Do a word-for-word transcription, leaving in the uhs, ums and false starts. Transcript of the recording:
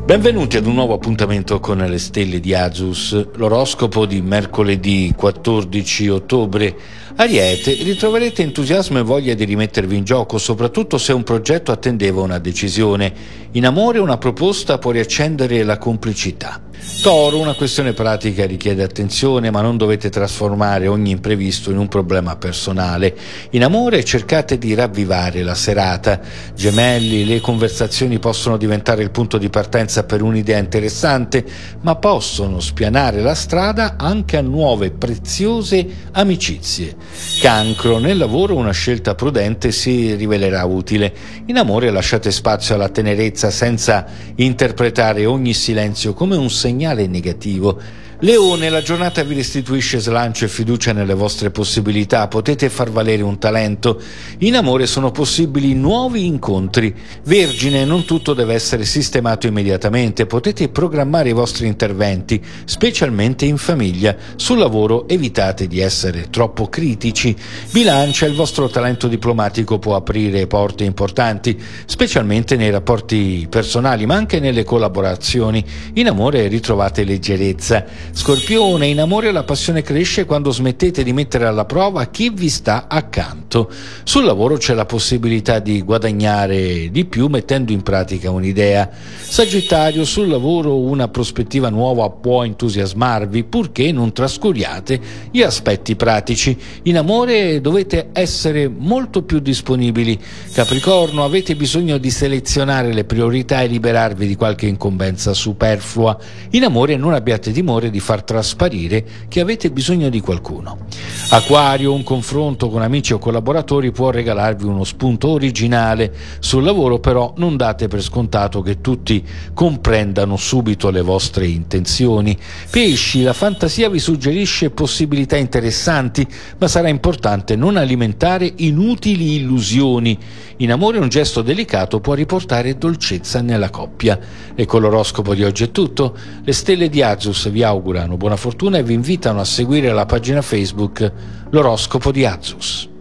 Benvenuti ad un nuovo appuntamento con le stelle di Azus, l'oroscopo di mercoledì quattordici ottobre. Ariete, ritroverete entusiasmo e voglia di rimettervi in gioco, soprattutto se un progetto attendeva una decisione. In amore una proposta può riaccendere la complicità. Toro, una questione pratica richiede attenzione, ma non dovete trasformare ogni imprevisto in un problema personale. In amore cercate di ravvivare la serata. Gemelli, le conversazioni possono diventare il punto di partenza per un'idea interessante, ma possono spianare la strada anche a nuove preziose amicizie. Cancro, nel lavoro una scelta prudente si rivelerà utile. In amore lasciate spazio alla tenerezza senza interpretare ogni silenzio come un segnale negativo. Leone, la giornata vi restituisce slancio e fiducia nelle vostre possibilità, potete far valere un talento. In amore sono possibili nuovi incontri. Vergine, non tutto deve essere sistemato immediatamente, potete programmare i vostri interventi, specialmente in famiglia. Sul lavoro evitate di essere troppo critici. Bilancia, il vostro talento diplomatico può aprire porte importanti, specialmente nei rapporti personali, ma anche nelle collaborazioni. In amore ritrovate leggerezza. Scorpione, in amore la passione cresce quando smettete di mettere alla prova chi vi sta accanto. Sul lavoro c'è la possibilità di guadagnare di più mettendo in pratica un'idea. Sagittario, sul lavoro una prospettiva nuova può entusiasmarvi, purché non trascuriate gli aspetti pratici. In amore dovete essere molto più disponibili. Capricorno, avete bisogno di selezionare le priorità e liberarvi di qualche incombenza superflua. In amore non abbiate timore di far trasparire che avete bisogno di qualcuno. Acquario, un confronto con amici o collaboratori può regalarvi uno spunto originale. Sul lavoro però non date per scontato che tutti comprendano subito le vostre intenzioni. Pesci, la fantasia vi suggerisce possibilità interessanti, ma sarà importante non alimentare inutili illusioni. In amore un gesto delicato può riportare dolcezza nella coppia. E con l'oroscopo di oggi è tutto. Le stelle di Azus vi augurano buona fortuna e vi invitano a seguire la pagina Facebook L'oroscopo di Azus.